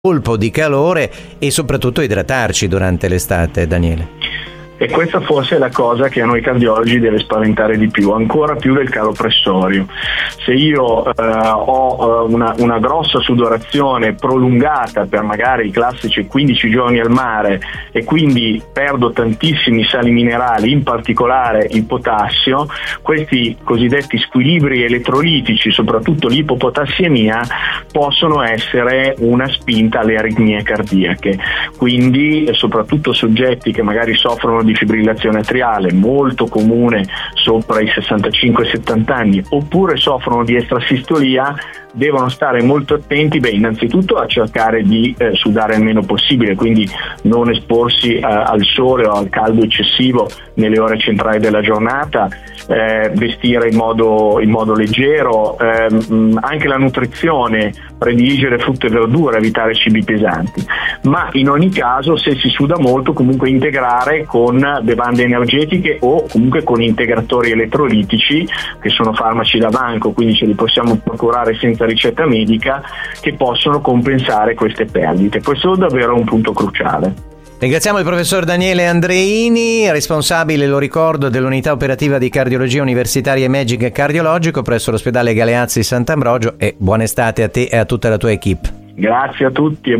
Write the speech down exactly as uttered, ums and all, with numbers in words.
colpo di calore e soprattutto idratarci durante l'estate, Daniele. E questa forse è la cosa che a noi cardiologi deve spaventare di più, ancora più del calo pressorio. Se io eh, ho eh, una, una grossa sudorazione prolungata per magari i classici quindici giorni al mare e quindi perdo tantissimi sali minerali, in particolare il potassio, questi cosiddetti squilibri elettrolitici, soprattutto l'ipopotassiemia, possono essere una spinta alle aritmie cardiache. Quindi eh, soprattutto soggetti che magari soffrono di fibrillazione atriale, molto comune sopra i sessantacinque settanta anni, oppure soffrono di estrasistolia, devono stare molto attenti, beh, innanzitutto a cercare di eh, sudare il meno possibile, quindi non esporsi eh, al sole o al caldo eccessivo nelle ore centrali della giornata, eh, vestire in modo, in modo leggero, eh, mh, anche la nutrizione, prediligere frutta e verdura, evitare cibi pesanti, ma in ogni caso se si suda molto comunque integrare con bevande energetiche o comunque con integratori elettrolitici, che sono farmaci da banco, quindi ce li possiamo procurare senza ricetta medica, che possono compensare queste perdite. Questo è davvero un punto cruciale. Ringraziamo il professor Daniele Andreini, responsabile, lo ricordo, dell'unità operativa di cardiologia universitaria Imaging Cardiologico presso l'ospedale Galeazzi Sant'Ambrogio, e buona estate a te e a tutta la tua equipe. Grazie a tutti.